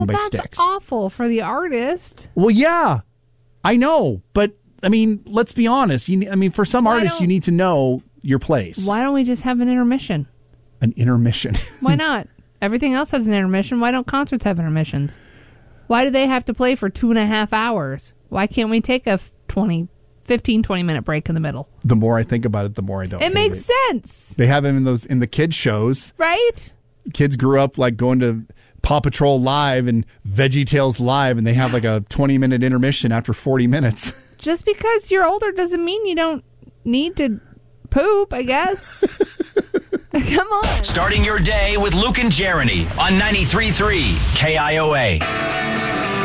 by that's sticks. awful for the artist. Well, yeah, I know, but I mean, let's be honest. For some artists, you need to know your place. Why don't we just have an intermission? An intermission. Why not? Everything else has an intermission. Why don't concerts have intermissions? Why do they have to play for 2.5 hours? Why can't we take a 15, 20-minute break in the middle? The more I think about it, the more I don't. It makes sense. They have them in the kids shows. Right? Kids grew up like going to Paw Patrol Live and VeggieTales Live, and they have like a 20-minute intermission after 40 minutes. Just because you're older doesn't mean you don't need to poop, I guess. Come on. Starting your day with Luke and Jeremy on 93.3 KIOA.